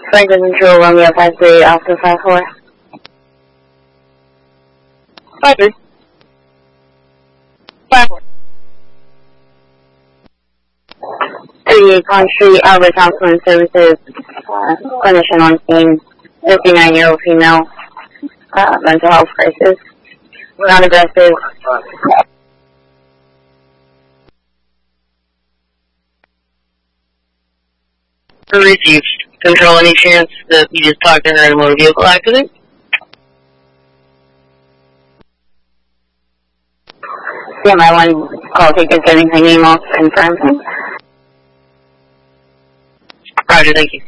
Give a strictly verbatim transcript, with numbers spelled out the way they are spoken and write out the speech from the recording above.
Franklin Control, Romeo five three, Alpha five four. five three. five four. three Pond Street, Albert Counseling Services, uh, clinician on scene, fifty-nine-year-old female, uh, mental health crisis, non-aggressive. Received. Control, any chance that you just talked to her in a motor vehicle accident? Yeah, my one call taker getting her name off confirmed. Roger, thank you.